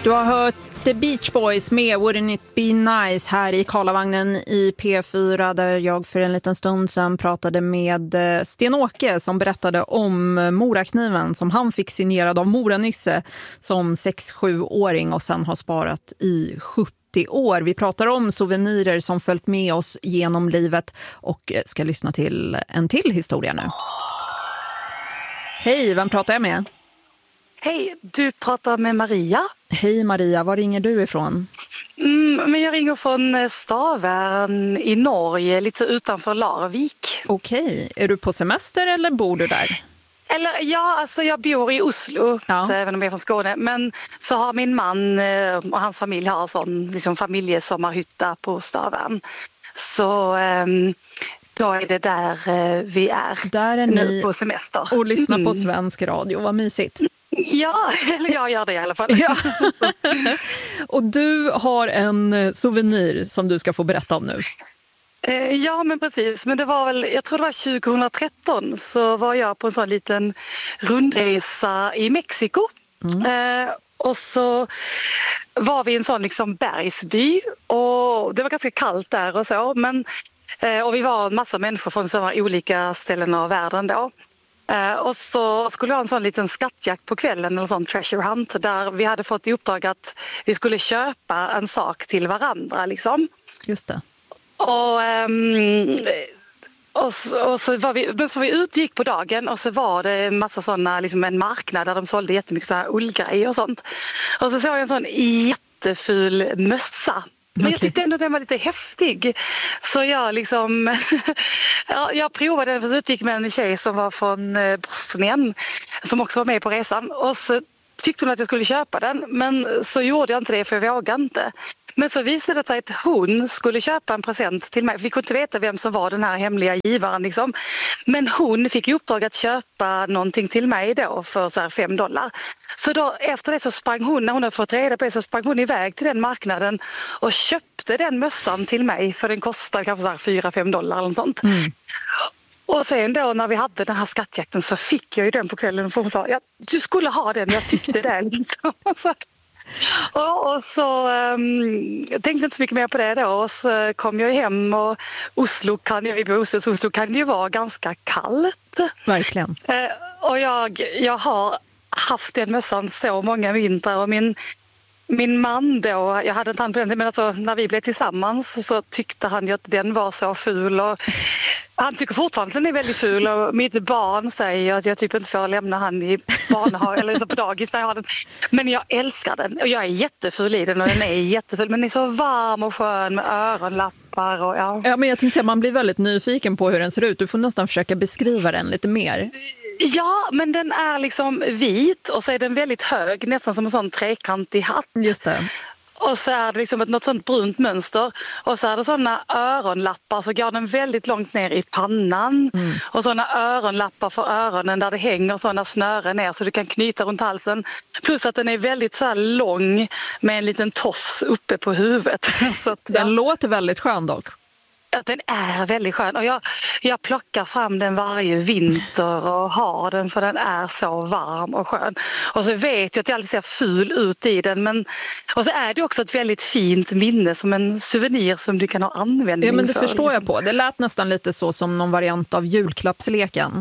Du har hört The Beach Boys med Wouldn't It Be Nice här i Karlavagnen i P4, där jag för en liten stund sedan pratade med Sten-Åke som berättade om morakniven som han fick signerad av Moranisse som 6-7-åring och sen har sparat i 70 år. Vi pratar om souvenirer som följt med oss genom livet och ska lyssna till en till historia nu. Hej, vem pratar jag med? Hej, du pratar med Maria. Hej Maria, var ringer du ifrån? Men jag ringer från Stavern i Norge, lite utanför Larvik. Okej, är du på semester eller bor du där? Eller ja, alltså jag bor i Oslo, även om jag är från Skåne. Men så har min man och hans familj har en sån liksom familjesommarhytta på Stavern. Så då är det där vi är, där är nu ni på semester. Och lyssnar på svensk radio, vad mysigt. Ja, eller jag gör det i alla fall. Ja. Och du har en souvenir som du ska få berätta om nu. Ja, men precis. Men det var väl, jag tror det var 2013 så var jag på en sån liten rundresa i Mexiko. Och så var vi i en sån liksom bergsby och det var ganska kallt där och så. Men, och vi var en massa människor från så olika ställen av världen då. Och så skulle jag ha en sån liten skattjakt på kvällen, eller sån treasure hunt, där vi hade fått i uppdrag att vi skulle köpa en sak till varandra liksom. Just det. Och så var vi utgick på dagen och så var det en massa såna, liksom en marknad där de sålde jättemycket såna ullgrejer och sånt. Och så såg jag en sån jätteful mössa. Men jag tyckte ändå den var lite häftig. Så jag liksom jag provade den, för så utgick med en tjej som var från Bosnien som också var med på resan. Och så tyckte hon att jag skulle köpa den, men så gjorde jag inte det för jag vågade inte. Men så visade det sig att hon skulle köpa en present till mig. Vi kunde inte veta vem som var den här hemliga givaren liksom. Men hon fick i uppdrag att köpa någonting till mig då för så här $5. Så då efter det så sprang hon, när hon hade fått reda på det, så sprang hon iväg till den marknaden och köpte den mössan till mig, för den kostade kanske så här $4-5 eller något sånt. Och sen då när vi hade den här skattjakten så fick jag ju den på kvällen, för hon sa, ja, du skulle ha den, jag tyckte det liksom. Och så tänkte inte så mycket mer på det då, och så kom jag hem och Oslo kan ju vara ganska kallt. Verkligen. Och jag har haft den mössan så många vintrar, och min man då, jag hade inte han på den, men alltså, när vi blev tillsammans så tyckte han ju att den var så ful, och han tycker fortfarande att den är väldigt ful, och mitt barn säger att jag typ inte får lämna han i barnhag eller så på dagis när jag har den. Men jag älskar den och jag är jätteful i den, och den är jätteful, men den är så varm och skön med öronlappar och ja, men jag tänkte att man blir väldigt nyfiken på hur den ser ut. Du får nästan försöka beskriva den lite mer. Ja, men den är liksom vit och så är den väldigt hög, nästan som en sån trekantig hatt. Just det. Och så är det liksom något sånt brunt mönster. Och så är det såna öronlappar, så går den väldigt långt ner i pannan. Och såna öronlappar för öronen där det hänger såna snören ner så du kan knyta runt halsen. Plus att den är väldigt så här lång med en liten tofs uppe på huvudet. Så att, den låter väldigt skön dock. Att den är väldigt skön, och jag plockar fram den varje vinter och har den, för den är så varm och skön. Och så vet jag att jag alltid ser ful ut i den, men och så är det också ett väldigt fint minne, som en souvenir som du kan ha användning för. Ja, men det förstår jag på. Det lät nästan lite så som någon variant av julklappsleken.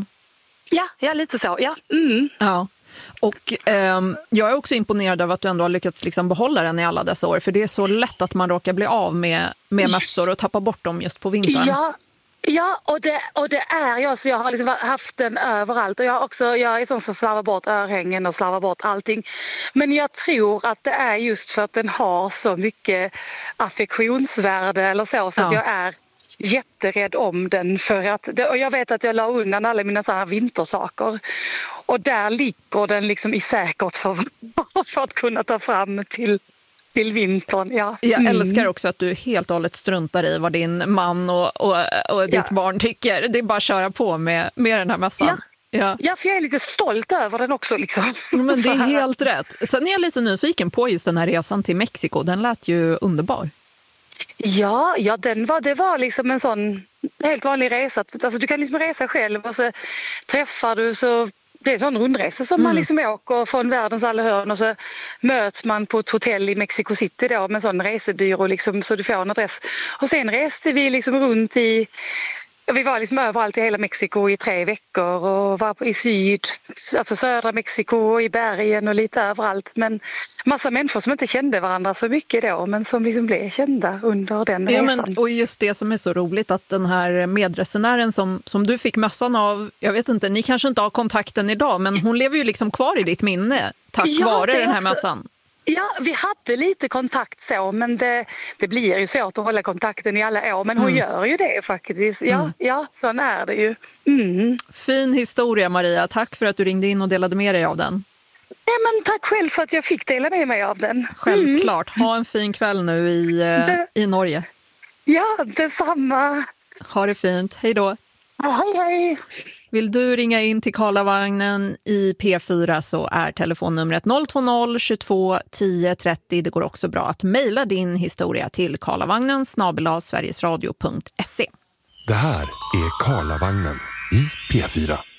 Ja, lite så, ja. Ja. Och jag är också imponerad av att du ändå har lyckats liksom behålla den i alla dessa år. För det är så lätt att man råkar bli av med mössor och tappa bort dem just på vintern. Ja, och det är jag. Så jag har liksom haft den överallt. Och jag är sån som slavar bort örhängen och slavar bort allting. Men jag tror att det är just för att den har så mycket affektionsvärde eller så att jag är jätterädd om den, och jag vet att jag la undan alla mina så här vintersaker, och där ligger den liksom i säkert för att kunna ta fram till vintern. Jag älskar också att du helt och hållet struntar i vad din man och ditt barn tycker. Det är bara att köra på med den här mössan. Ja, för jag är lite stolt över den också liksom. Men det är helt rätt. Sen är jag lite nyfiken på just den här resan till Mexiko. Den lät ju underbar. Ja, det var liksom en sån helt vanlig resa. Alltså du kan liksom resa själv, och så träffar du så Det är en sån rundresa som man liksom åker från världens alla hörn och så möts man på ett hotell i Mexico City då med en sån resebyrå liksom, så du får en adress. Och sen reste vi liksom runt vi var liksom överallt i hela Mexiko i 3 veckor och var i alltså södra Mexiko och i bergen och lite överallt. Men massa människor som inte kände varandra så mycket då, men som liksom blev kända under den resan. Och just det som är så roligt att den här medresenären som du fick mössan av, jag vet inte, ni kanske inte har kontakten idag, men hon lever ju liksom kvar i ditt minne tack vare den här mössan. Ja, vi hade lite kontakt så, men det blir ju svårt att hålla kontakten i alla år. Men hon gör ju det faktiskt. Ja, sån är det ju. Fin historia, Maria. Tack för att du ringde in och delade med dig av den. Ja, men tack själv för att jag fick dela med mig av den. Självklart. Ha en fin kväll nu i Norge. Ja, detsamma. Ha det fint. Hej då. Hej. Vill du ringa in till Karlavagnen i P4 så är telefonnumret 020 22 10 30. Det går också bra att mejla din historia till karlavagnen@sverigesradio.se. Det här är Karlavagnen i P4.